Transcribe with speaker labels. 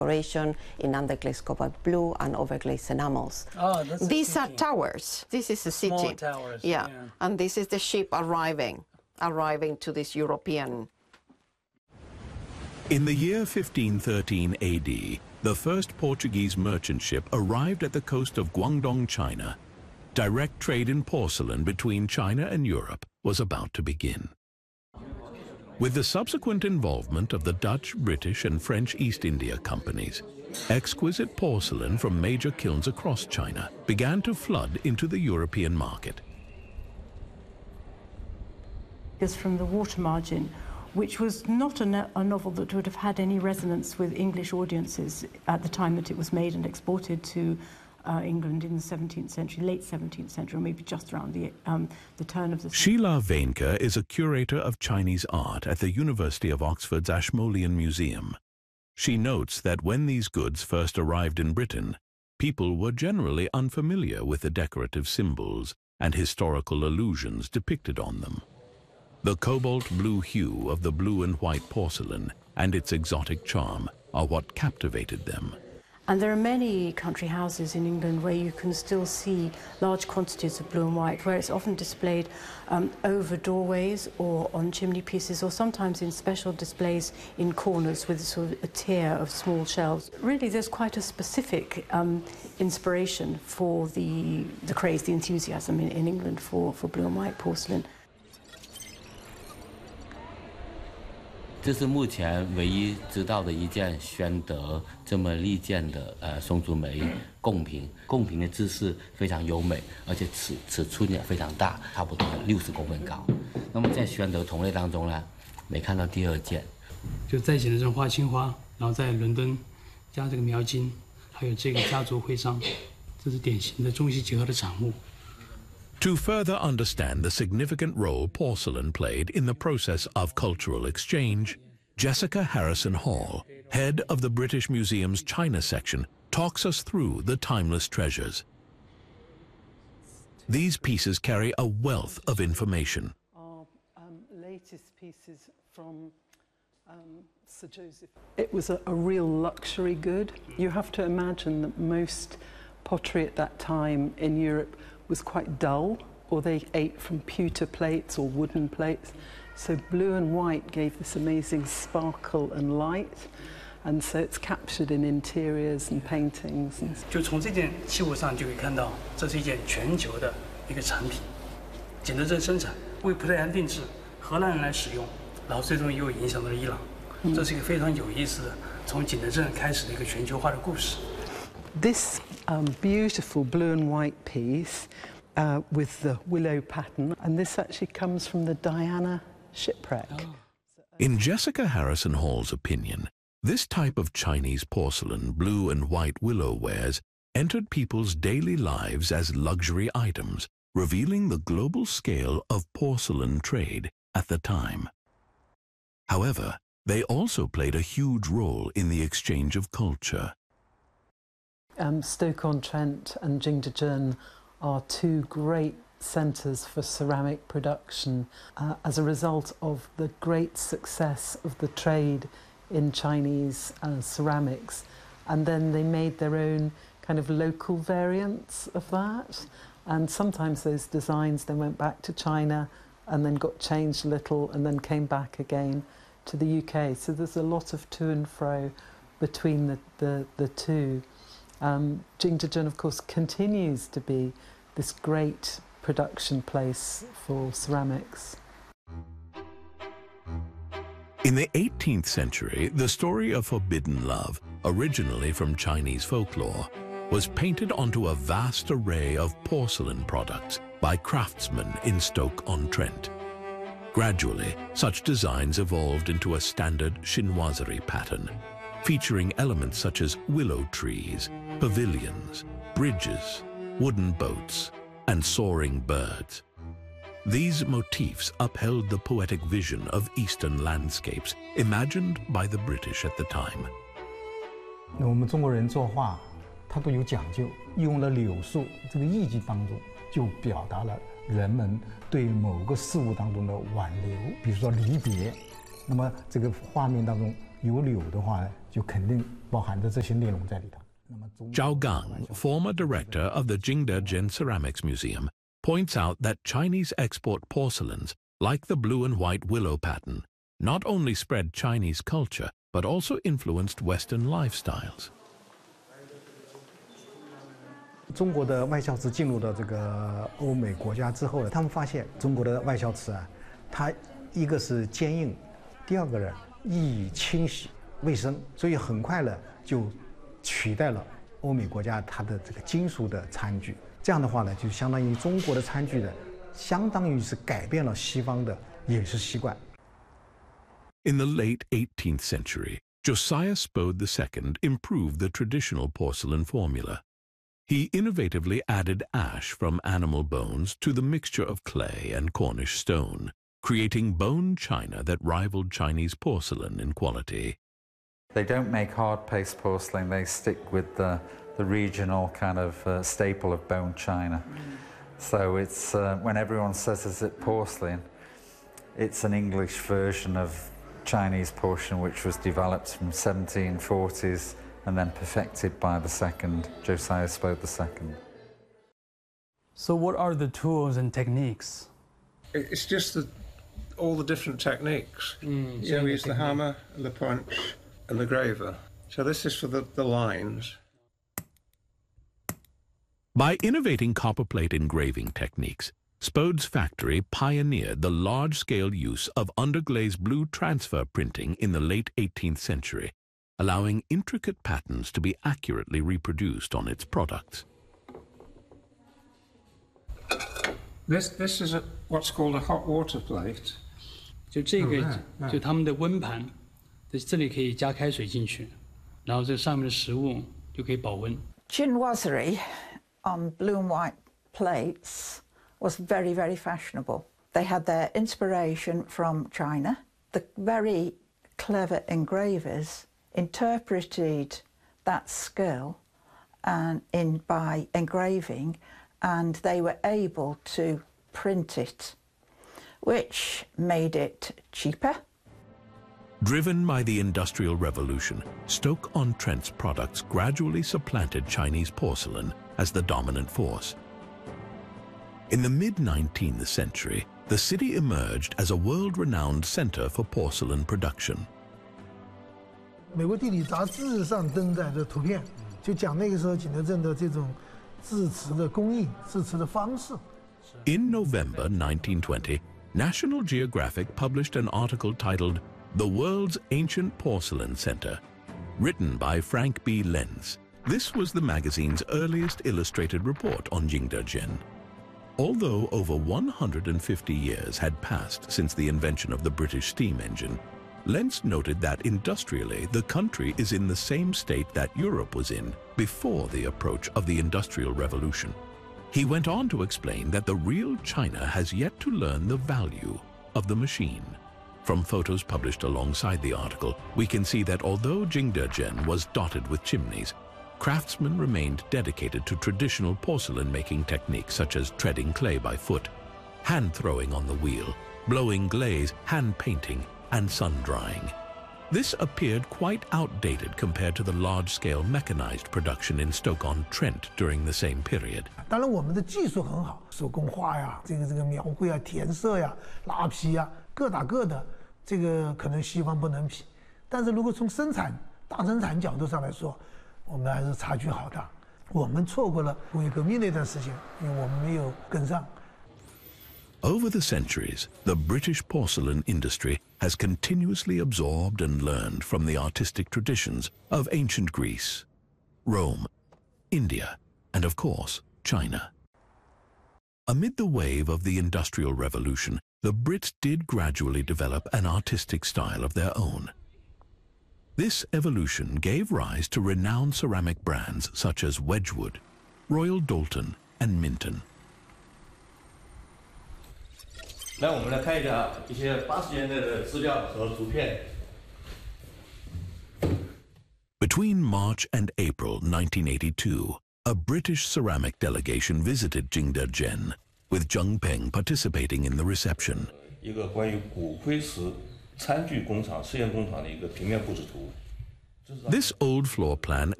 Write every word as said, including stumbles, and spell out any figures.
Speaker 1: in underglazed cobalt blue and overglazed enamels.
Speaker 2: Oh, that's
Speaker 1: These are towers. This is a city.
Speaker 2: Small towers.
Speaker 1: Yeah.
Speaker 2: yeah.
Speaker 1: And this is the ship arriving, arriving to this European.
Speaker 3: In the year fifteen thirteen A D, the first Portuguese merchant ship arrived at the coast of Guangdong, China. Direct trade in porcelain between China and Europe was about to begin. With the subsequent involvement of the Dutch, British, and French East India companies, exquisite porcelain from major kilns across China began to flood into the European market.
Speaker 4: Is from the Water Margin, which was not a, no a novel that would have had any resonance with English audiences at the time that it was made and exported to uh, England in the seventeenth century, late seventeenth century, or maybe just around the, um, the turn of the...
Speaker 3: Sheila Vainker is a curator of Chinese art at the University of Oxford's Ashmolean Museum. She notes that when these goods first arrived in Britain, people were generally unfamiliar with the decorative symbols and historical allusions depicted on them. The cobalt blue hue of the blue and white porcelain and its exotic charm are what captivated them.
Speaker 4: And there are many country houses in England where you can still see large quantities of blue and white, where it's often displayed um, over doorways or on chimney pieces, or sometimes in special displays in corners with sort of a tier of small shelves. Really, there's quite a specific um, inspiration for the, the craze, the enthusiasm in, in England for, for blue and white porcelain.
Speaker 5: 这是目前唯一知道的一件宣德这么利剑的呃松竹梅贡品，贡品的姿势非常优美，而且尺尺寸也非常大，差不多六十公分高。那么在宣德同类当中呢，没看到第二件。
Speaker 2: 就在景德镇画青花，然后在伦敦加这个描金，还有这个家族徽章，这是典型的中西结合的产物。
Speaker 3: To further understand the significant role porcelain played in the process of cultural exchange, Jessica Harrison Hall, head of the British Museum's China section, talks us through the timeless treasures. These pieces carry a wealth of information.
Speaker 6: Our um, latest pieces from um, Sir Joseph. It was a, a real luxury good. You have to imagine that most pottery at that time in Europe was quite dull, or they ate from pewter plates or wooden plates. So blue and white gave this amazing sparkle and light, and so it's captured in interiors and paintings.
Speaker 2: 就从这件器物上就可以看到，这是一件全球的一个产品，景德镇生产，为葡萄牙定制，荷兰人来使用，然后最终又影响到了伊朗。这是一个非常有意思的，从景德镇开始的一个全球化的故事。
Speaker 6: This um, beautiful blue and white piece uh, with the willow pattern, and this actually comes from the Diana shipwreck.
Speaker 2: Oh.
Speaker 3: In Jessica Harrison Hall's opinion, this type of Chinese porcelain, blue and white willow wares, entered people's daily lives as luxury items, revealing the global scale of porcelain trade at the time. However, they also played a huge role in the exchange of culture.
Speaker 6: Um, Stoke-on-Trent and Jingdezhen are two great centres for ceramic production uh, as a result of the great success of the trade in Chinese uh, ceramics, and then they made their own kind of local variants of that, and sometimes those designs then went back to China and then got changed a little and then came back again to the U K. So there's a lot of to and fro between the, the, the two. Um, Jingdezhen, of course, continues to be this great production place for ceramics.
Speaker 3: In the eighteenth century, the story of forbidden love, originally from Chinese folklore, was painted onto a vast array of porcelain products by craftsmen in Stoke-on-Trent. Gradually, such designs evolved into a standard chinoiserie pattern, featuring elements such as willow trees, pavilions, bridges, wooden boats, and soaring birds. These motifs upheld the poetic vision of Eastern landscapes imagined by the British at the time.
Speaker 7: 我们中国人作画，它都有讲究，用了柳树这个意境当中，就表达了人们对某个事物当中的挽留，比如说离别。那么这个画面当中有柳的话， 就肯定包含着这些内容在里头。
Speaker 3: Zhao Gang, former director of the Jingdezhen Ceramics Museum, points out that Chinese export porcelains, like the blue and white willow pattern, not only spread Chinese culture, but also influenced Western lifestyles.
Speaker 7: 中国的外销瓷进入到这个欧美国家之后呢，他们发现中国的外销瓷啊，它一个是坚硬，第二个呢易于清洗、卫生，所以很快呢就取代了欧美国家它的这个金属的餐具。这样的话呢，就相当于中国的餐具呢，相当于是改变了西方的饮食习惯。
Speaker 3: In the late eighteenth century, Josiah Spode the Second improved the traditional porcelain formula. He innovatively added ash from animal bones to the mixture of clay and Cornish stone, creating bone china that rivaled Chinese porcelain in quality.
Speaker 8: They don't make hard paste porcelain, they stick with the, the regional kind of uh, staple of bone china. So it's, uh, when everyone says is it porcelain, it's an English version of Chinese porcelain which was developed from seventeen forties and then perfected by the second, Josiah Spode the Second.
Speaker 2: So what are the tools and techniques?
Speaker 9: It's just the, all the different techniques. Mm, you know, we use the hammer, and the punch, and the graver. So this is for the, the lines.
Speaker 3: By innovating copperplate engraving techniques, Spode's factory pioneered the large-scale use of underglaze blue transfer printing in the late eighteenth century, allowing intricate patterns to be accurately reproduced on its products.
Speaker 9: This, this is a, what's called a hot water plate.
Speaker 2: 就这个，就他们的温盘，这里可以加开水进去，然后这上面的食物就可以保温。
Speaker 10: Chinoiserie on blue and white plates was very, very fashionable. They had their inspiration from China. The very clever engravers interpreted that skill and in by engraving, and they were able to print it, which made it cheaper.
Speaker 3: Driven by the Industrial Revolution, Stoke-on-Trent's products gradually supplanted Chinese porcelain as the dominant force. In the mid-nineteenth century, the city emerged as a world-renowned center for porcelain production.
Speaker 11: 美国地理杂志上登载的图片，就讲那个时候景德镇的这种制瓷的工艺、制瓷的方式。
Speaker 3: In November nineteen twenty, National Geographic published an article titled "The World's Ancient Porcelain Center," written by Frank B. Lenz. This was the magazine's earliest illustrated report on Jingdezhen. Although over one hundred fifty years had passed since the invention of the British steam engine, Lenz noted that industrially the country is in the same state that Europe was in before the approach of the Industrial Revolution. He went on to explain that the real China has yet to learn the value of the machine. From photos published alongside the article, we can see that although Jingdezhen was dotted with chimneys, craftsmen remained dedicated to traditional porcelain-making techniques such as treading clay by foot, hand-throwing on the wheel, blowing glaze, hand-painting, and sun-drying. This appeared quite outdated compared to the large-scale mechanized production in Stoke-on-Trent during the same period.
Speaker 11: 当然，我们的技术很好，手工画呀，这个这个描绘啊，填色呀，拉坯呀，各打各的，这个可能西方不能比。但是如果从生产大生产角度上来说，我们还是差距好大。我们错过了工业革命那段时间，因为我们没有跟上。
Speaker 3: Over the centuries, the British porcelain industry has continuously absorbed and learned from the artistic traditions of ancient Greece, Rome, India, and of course, China. Amid the wave of the Industrial Revolution, the Brits did gradually develop an artistic style of their own. This evolution gave rise to renowned ceramic brands such as Wedgwood, Royal Doulton, and Minton.
Speaker 12: 那我们来看一下一些八十年代的资料和图片。
Speaker 3: Between March and April nineteen eighty-two, a British ceramic delegation visited Jingdezhen, with Zheng Peng participating in the reception.
Speaker 12: 一个关于骨灰石餐具工厂试验工厂的一个平面布置图。
Speaker 3: This old floor plan